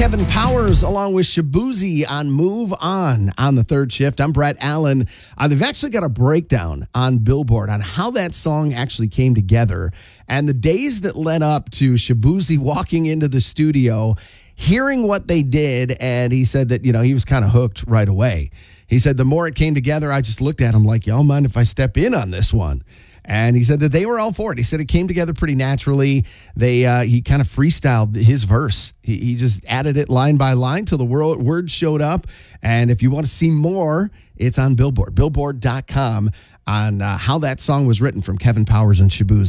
Kevin Powers along with Shabuzi on Move On the third shift. I'm Brett Allen. They've actually got a breakdown on Billboard on how that song actually came together and the days that led up to Shabuzi walking into the studio, hearing what they did, and he said that, he was kind of hooked right away. He said the more it came together, I just looked at him like, y'all mind if I step in on this one? And he said that they were all for it. He said it came together pretty naturally. He kind of freestyled his verse. He just added it line by line till the words showed up. And if you want to see more, it's on Billboard, billboard.com, on how that song was written from Kevin Powers and Shabuzi.